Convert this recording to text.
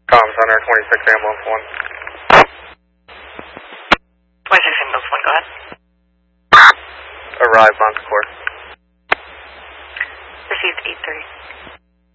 Comm Center, 26 Ambulance 1. 26 Ambulance 1, go ahead. Arrived on course.